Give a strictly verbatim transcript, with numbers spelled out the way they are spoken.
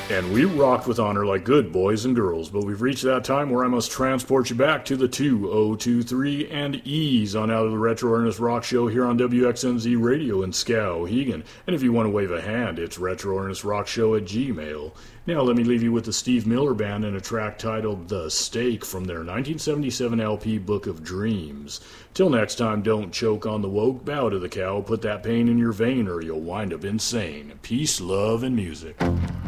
And we rocked with honor like good boys and girls, but we've reached that time where I must transport you back to the two oh two three and ease on out of the Retro Ernest Rock Show here on W X N Z Radio in Skowhegan. And if you want to wave a hand, it's Retro Ernest Rock Show at Gmail. Now let me leave you with the Steve Miller Band and a track titled The Stake from their nineteen seventy-seven L P Book of Dreams. Till next time, don't choke on the woke, bow to the cow, put that pain in your vein or you'll wind up insane. Peace, love, and music.